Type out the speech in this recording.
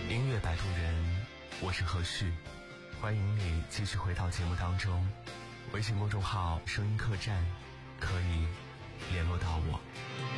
音乐摆渡人，我是何旭，欢迎你继续回到节目当中。微信公众号声音客栈可以联络到我。